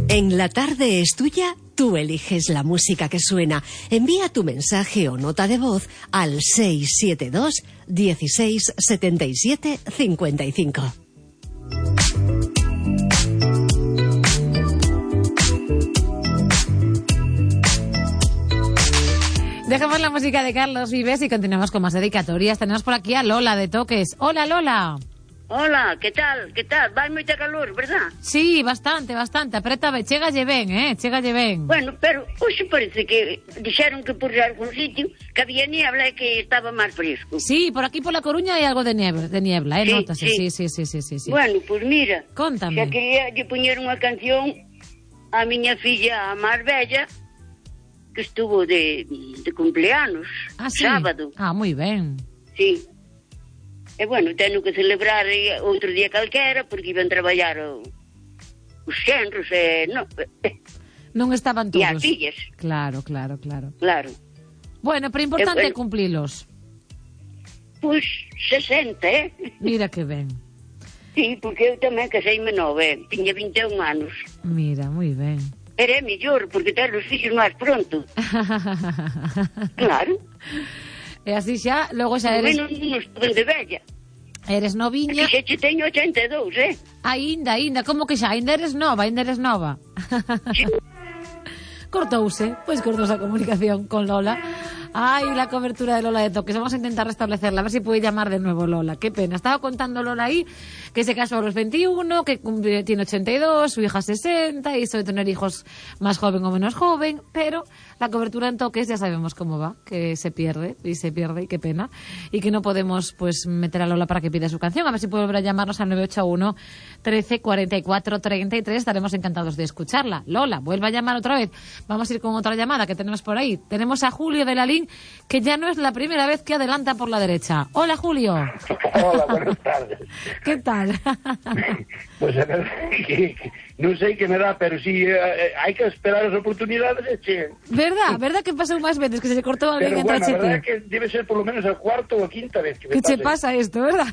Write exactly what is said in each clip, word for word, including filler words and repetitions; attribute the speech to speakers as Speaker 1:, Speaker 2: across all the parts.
Speaker 1: En La Tarde es Tuya, tú eliges la música que suena. Envía tu mensaje o nota de voz al seis siete dos, dieciséis, setenta y siete, cincuenta y cinco.
Speaker 2: Dejamos la música de Carlos Vives y continuamos con más dedicatorias. Tenemos por aquí a Lola de Toques. Hola, Lola.
Speaker 3: Hola, que tal, que tal? Vai moita calor, verdad?
Speaker 2: Sí, bastante, bastante. Aprétame, chégalle ben, eh, chégalle ben.
Speaker 3: Bueno, pero hoxe parece que dixeron que por algún sitio que había niebla e que estaba máis fresco.
Speaker 2: Sí, por aquí por La Coruña hai algo de niebla, de niebla, eh,
Speaker 3: Sí,
Speaker 2: nótase.
Speaker 3: sí.
Speaker 2: Sí, sí, sí, sí, sí, sí.
Speaker 3: Bueno, pois pues mira,
Speaker 2: Cóntame.
Speaker 3: xa quería lle poñer unha canción a miña filla a máis bella, que estuvo de, de cumpleanos,
Speaker 2: Ah, sí.
Speaker 3: sábado.
Speaker 2: Ah, moi ben.
Speaker 3: Sí. E bueno, teño que celebrar eh, outro día calquera porque iban traballar o, os xenros e no, eh,
Speaker 2: Non estaban
Speaker 3: e as
Speaker 2: todos.
Speaker 3: fillas,
Speaker 2: Claro, claro, claro.
Speaker 3: claro.
Speaker 2: Bueno, pero importante
Speaker 3: Eh,
Speaker 2: é cumplilos.
Speaker 3: Pois sesenta, eh?
Speaker 2: Mira que ben.
Speaker 3: Sí, porque eu tamén caseime nove, tiña vinte e un anos.
Speaker 2: Mira, moi ben.
Speaker 3: Era mellor, porque ter os fillos máis pronto. Claro.
Speaker 2: E así xa, logo xa
Speaker 3: Eres...
Speaker 2: eres,
Speaker 3: Menos non estuve de bella.
Speaker 2: eres noviña.
Speaker 3: E xa che teño ochenta e dous, eh?
Speaker 2: Ainda, ainda, como que xa? Ainda eres nova, ainda eres nova.
Speaker 3: Sí.
Speaker 2: Cortouse, pois cortouse a comunicación con Lola. Ay, la cobertura de Lola de Toques. Vamos a intentar restablecerla, a ver si puede llamar de nuevo Lola. Qué pena. Estaba contando Lola ahí que se casó a los veintiuno, que cumple, tiene ochenta y dos, su hija sesenta, y suele tener hijos más joven o menos joven, pero la cobertura en Toques ya sabemos cómo va, que se pierde, y se pierde, y qué pena, y que no podemos pues meter a Lola para que pida su canción. A ver si puede volver a llamarnos al nueve ocho uno, trece, cuarenta y cuatro, treinta y tres. Estaremos encantados de escucharla. Lola, vuelve a llamar otra vez. Vamos a ir con otra llamada que tenemos por ahí. Tenemos a Julio de la Lin, que ya no es la primera vez que adelanta por la derecha. Hola, Julio.
Speaker 4: Hola, buenas tardes.
Speaker 2: ¿Qué tal?
Speaker 4: Pues a ver, que, que, non sei que me dá, pero si sí, eh, hai que esperar as oportunidades e che.
Speaker 2: ¿Verdad? ¿Verdad que pasou máis veces que se cortou alguén
Speaker 4: Pero
Speaker 2: entre
Speaker 4: bueno, a verdad
Speaker 2: ti?
Speaker 4: é que debe ser por lo menos a cuarta ou a quinta vez que me
Speaker 2: Que che
Speaker 4: pase.
Speaker 2: pasa esto, ¿verdad?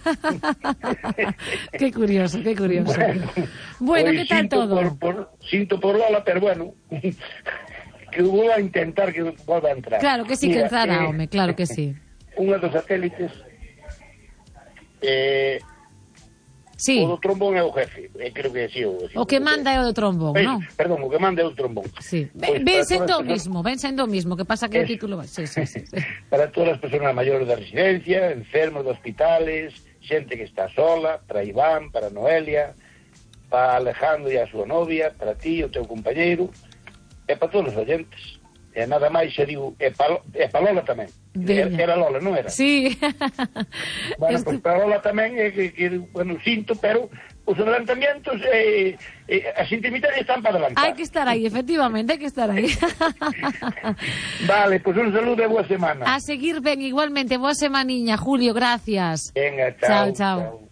Speaker 2: Qué curioso, qué curioso.
Speaker 4: Bueno,
Speaker 2: Bueno,
Speaker 4: hoy
Speaker 2: ¿qué tal
Speaker 4: sinto
Speaker 2: todo?
Speaker 4: Por, por, sinto por Lola, pero bueno, que vou a intentar que volva a entrar.
Speaker 2: Claro que sí que
Speaker 4: Mira,
Speaker 2: entrará,
Speaker 4: eh,
Speaker 2: home, claro que sí.
Speaker 4: Unha dos satélites, eh,
Speaker 2: Sí,
Speaker 4: o do trombón é o jefe, eh, creo que sí. O,
Speaker 2: o que manda é o do trombón,
Speaker 4: Eh,
Speaker 2: non?
Speaker 4: Perdón, o que manda é o trombón.
Speaker 2: Sí.
Speaker 4: Pois,
Speaker 2: Ven
Speaker 4: para
Speaker 2: sendo o
Speaker 4: todas as persoas-
Speaker 2: mismo, ven sendo o mismo, que pasa que o
Speaker 4: Eso.
Speaker 2: título... Sí, sí, sí. sí.
Speaker 4: Para todas as persoas maiores da residencia, enfermos de hospitales, xente que está sola, para Iván, para Noelia, para Alejandro e a súa novia, para ti, o teu compañeiro, e para todos os oyentes. E nada máis se digo, e para, e para Lola tamén. Era,
Speaker 2: Veña.
Speaker 4: era Lola, non era?
Speaker 2: Sí.
Speaker 4: Bueno,
Speaker 2: Estu-
Speaker 4: pois para Lola tamén, é que, que, bueno, sinto, pero os adelantamientos, eh, eh, as intimidades están para adelantar.
Speaker 2: Hai que estar aí, efectivamente, hai que estar aí.
Speaker 4: Vale, pois un saludo e boa semana.
Speaker 2: A seguir ben, igualmente. Boa semaniña, Julio, gracias.
Speaker 4: Venga, chao.
Speaker 2: Chao, chao.
Speaker 4: chao.